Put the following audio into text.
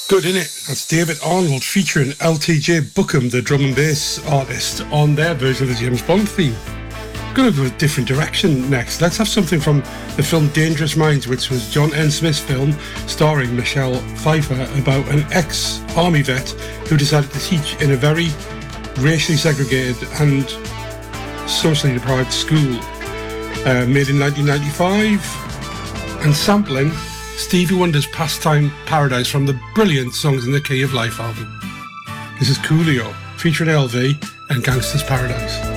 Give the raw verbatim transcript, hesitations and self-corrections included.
Good, innit? That's David Arnold featuring L T J Buckham, the drum and bass artist, on their version of the James Bond theme. Going to go a different direction next. Let's have something from the film Dangerous Minds, which was John N. Smith's film starring Michelle Pfeiffer about an ex-army vet who decided to teach in a very racially segregated and socially deprived school. Uh, made in nineteen ninety-five, and sampling Stevie Wonder's Pastime Paradise from the brilliant Songs in the Key of Life album. This is Coolio, featuring L V and Gangsta's Paradise.